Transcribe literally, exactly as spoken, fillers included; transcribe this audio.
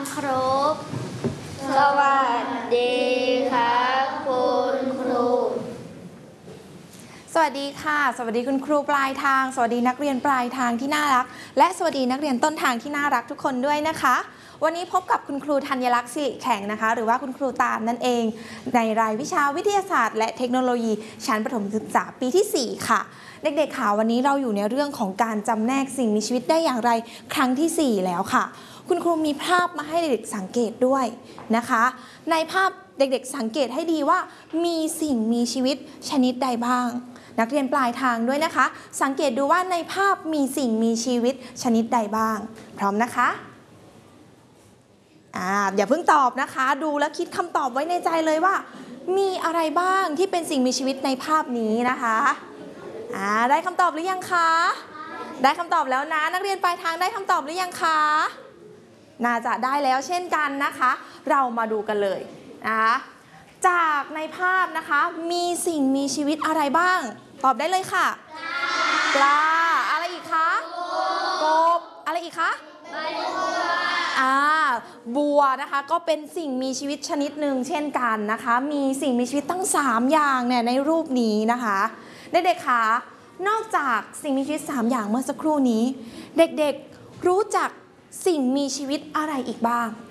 ครบสวัสดีครับคุณครูสวัสดีค่ะสวัสดีคุณครูปลายทางสวัสดีนักเรียนปลายทางที่น่ารักและสวัสดีนักเรียนต้นทางที่น่ารักทุกคนด้วยนะคะวันนี้พบกับคุณครูธัญลักษณ์สิริแข็งนะคะหรือว่าคุณครูตาลนั่นเองในรายวิชาวิทยาศาสตร์และเทคโนโลยีชั้นประถมศึกษาปีที่สี่ค่ะเด็กๆค่ะวันนี้เราอยู่ในเรื่องของการจำแนกสิ่งมีชีวิตได้อย่างไรครั้งที่สี่แล้วค่ะคุณครูมีภาพมาให้เด็กๆสังเกตด้วยนะคะในภาพเด็กๆสังเกตให้ดีว่ามีสิ่งมีชีวิตชนิดใดบ้างนักเรียนปลายทางด้วยนะคะสังเกตดูว่าในภาพมีสิ่งมีชีวิตชนิดใดบ้างพร้อมนะคะอ่าอย่าเพิ่งตอบนะคะดูแล้วคิดคำตอบไว้ในใจเลยว่ามีอะไรบ้างที่เป็นสิ่งมีชีวิตในภาพนี้นะคะอ่าได้คำตอบหรือยังคะได้คำตอบแล้วนะนักเรียนปลายทางได้คำตอบหรือยังคะน่าจะได้แล้วเช่นกันนะคะเรามาดูกันเลยนะคะจากในภาพนะคะมีสิ่งมีชีวิตอะไรบ้างตอบได้เลยค่ะปลาอะไรอีกคะกบอะไรอีกคะอ่าบัวนะคะก็เป็นสิ่งมีชีวิตชนิดหนึ่งเช่นกันนะคะมีสิ่งมีชีวิตตั้งสามอย่างเนี่ยในรูปนี้นะคะเด็กๆคะนอกจากสิ่งมีชีวิตสามอย่างเมื่อสักครู่นี้เด็กๆรู้จักสิ่งมีชีวิตอะไรอีกบ้าง